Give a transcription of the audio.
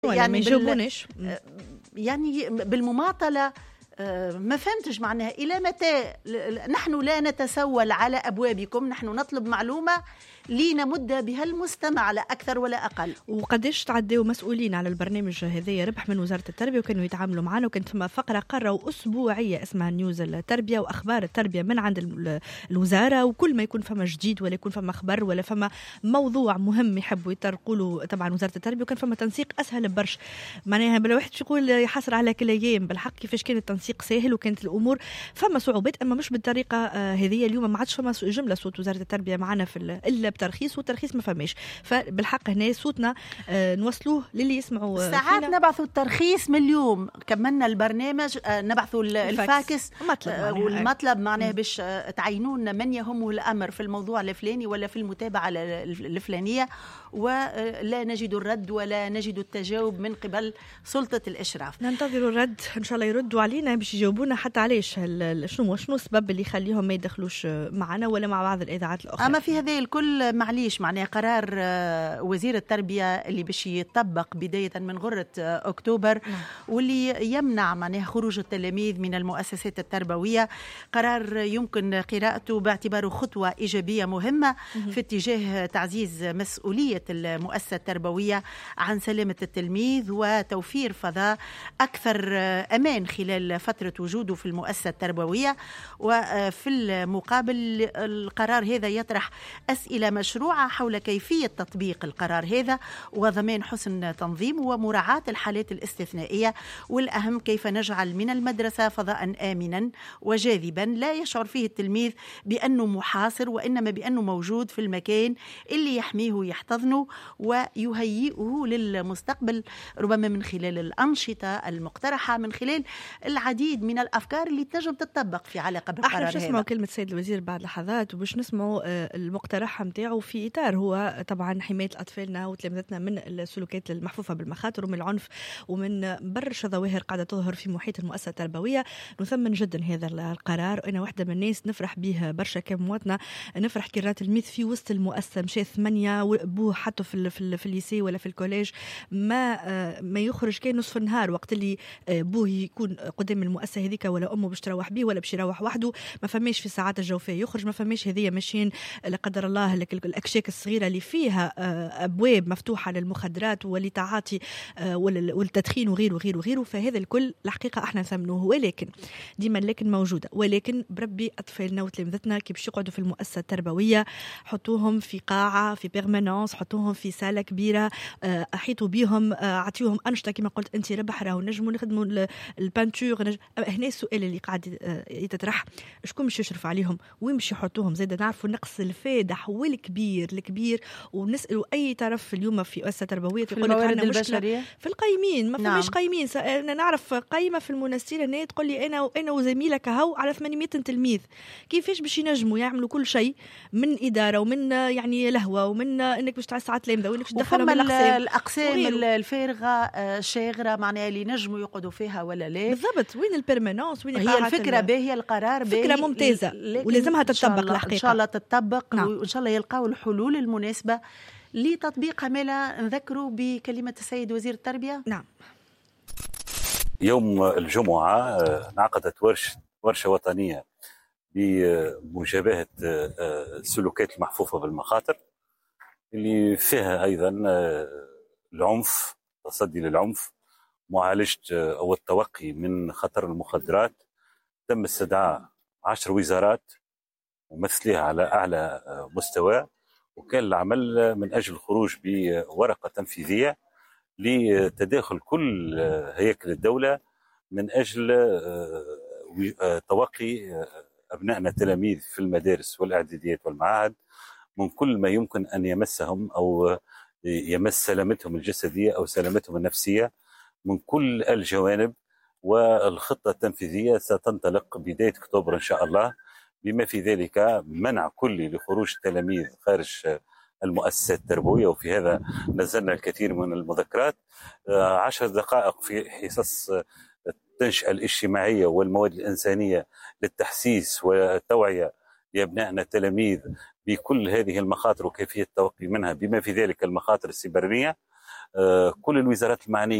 ولا ما يجاوبونش. يعني بالمماطلة ما فهمتش معناها إلى متى نحن لا نتسول على أبوابكم، نحن نطلب معلومة لنمد بها المستمع لا أكثر ولا أقل. وقديش تعديوا مسؤولين على البرنامج هذا ربح من وزارة التربية وكانوا يتعاملوا معنا، وكانت ثم فقرة قرة أسبوعية اسمها نيوز التربية وأخبار التربية من عند الوزارة، وكل ما يكون فما جديد ولا يكون فما خبر ولا فما موضوع مهم يحبوا يطرقوا له طبعا وزارة التربية، وكان فما تنسيق أسهل برش. معناها بلا واحد يقول يحصر على كل أيام، بالحق كيفاش كان التنسيق سهل وكانت الأمور فما صعوبات أما مش بالطريقة هذه. اليوم ما عادش فما جملة صوت وزارة التربية معنا في إلا بترخيص، والترخيص ما فماش، فبالحق هنا صوتنا نوصلوه للي يسمعوا. ساعات نبعثوا الترخيص من اليوم كملنا البرنامج نبعثوا الفاكس والمطلب معناه باش تعينون من يهمه الأمر في الموضوع الفلاني ولا في المتابعة الفلانية، ولا نجد الرد ولا نجد التجاوب من قبل سلطة الإشراف. ننتظر الرد إن شاء الله يردوا علينا باش يجاوبونا حتى علاش شنو السبب اللي يخليهم ما يدخلوش معنا ولا مع بعض الإذاعات الأخرى. أما في هذا الكل معليش معناه قرار وزير التربية اللي باش يطبق بداية من غرة أكتوبر واللي يمنع معناه خروج التلاميذ من المؤسسات التربوية، قرار يمكن قراءته باعتباره خطوة إيجابية مهمة في اتجاه تعزيز مسؤولية المؤسسة التربوية عن سلامة التلميذ وتوفير فضاء أكثر أمان خلال فترة وجوده في المؤسسة التربوية. وفي المقابل القرار هذا يطرح أسئلة مشروعة حول كيفية تطبيق القرار هذا وضمان حسن تنظيم ومراعاة الحالات الاستثنائية، والأهم كيف نجعل من المدرسة فضاء آمنا وجاذبا لا يشعر فيه التلميذ بأنه محاصر وإنما بأنه موجود في المكان اللي يحميه ويحتضنه ويهيئه للمستقبل، ربما من خلال الأنشطة المقترحة، من خلال العديد من الأفكار اللي تنجم تطبق في علاقة بالقرار هذا. نسمعوا كلمة السيد الوزير بعد لحظات وباش نسمعوا المقترح متاعه في إطار هو طبعا حماية أطفالنا وتلامذتنا من السلوكات المحفوفة بالمخاطر ومن العنف ومن برشا ظواهر قاعدة تظهر في محيط المؤسسة التربوية. نثمن جدا هذا القرار، أنا واحدة من الناس نفرح به برشا كمواطنة، نفرح كي راه تلميذ في وسط المؤسسة مشى 8 وأبوه حتى في الليسي ولا في الكوليج ما يخرج كان نصف النهار وقت اللي أبوه يكون قدام المؤسسة هذيك ولا أمه باش تروح بيه ولا باش يروح وحده، ما فماش في ساعات الجوفية يخرج، ما فماش هذية ماشيين لا قدر الله الأكشاك الصغيرة اللي فيها أبواب مفتوحة للمخدرات والتعاطي والتدخين وغيره وغيره وغيره. فهذا الكل الحقيقة احنا نثمنوه، ولكن ديما لكن موجودة، ولكن بربي أطفالنا وتلامذتنا كي باش يقعدوا في المؤسسة التربوية حطوهم في قاعة في بيرمانونس، حطوهم في سالة كبيرة، أحيطوا بهم، أعطيوهم أنشطة كما قلت أنت ربح، راهو نجموا نخدموا البانتور. هنا السؤال اللي قاعد يتطرح شكون باش يشرف عليهم وين باش يحطوهم؟ زاد نعرفوا نقص الفادح والكبير ونسألوا أي طرف اليوم في مؤسسة تربوية يقول لك عندنا مشكلة في القيمين، ما فماش قيمين. أنا نعرف قيمة في المنسير هنا تقول لي أنا وزميلك هو على 800 تلميذ، كيفاش باش ينجموا يعملوا كل شيء من إدارة ومن يعني لهوة ومن إنك باش تعسى تلامذة وإنك باش تدخلهم الأقسام الفارغة شاغرة معناها اللي نجموا يقعدوا فيها ولا لا بالضبط. وين البرمانونس؟ وين هي الفكرة باهية، القرار باهي، فكرة ممتازة ولازمها تطبق الحقيقة. إن شاء الله تطبق وإن شاء الله يلقاوا الحلول المناسبة لتطبيقها. مالا نذكروا بكلمة السيد وزير التربية. نعم. يوم الجمعة انعقدت ورشة وطنية بمجابهة السلوكات المحفوفة بالمخاطر اللي فيها أيضا العنف، تصدي للعنف، معالجة أو التوقي من خطر المخدرات. تم استدعاء 10 وزارات ومثلها على أعلى مستوى، وكان العمل من أجل الخروج بورقة تنفيذية لتداخل كل هياكل الدولة من أجل توقي أبنائنا التلاميذ في المدارس والإعداديات والمعاهد من كل ما يمكن أن يمسهم أو يمس سلامتهم الجسدية أو سلامتهم النفسية من كل الجوانب. والخطة التنفيذية ستنطلق بداية أكتوبر إن شاء الله، بما في ذلك منع كلي لخروج التلاميذ خارج المؤسسات التربوية، وفي هذا نزلنا الكثير من المذكرات. 10 دقائق في حصص التنشئة الاجتماعية والمواد الإنسانية للتحسيس والتوعية لأبنائنا التلاميذ بكل هذه المخاطر وكيفية التوقي منها، بما في ذلك المخاطر السيبرانية. كل الوزارات المعنية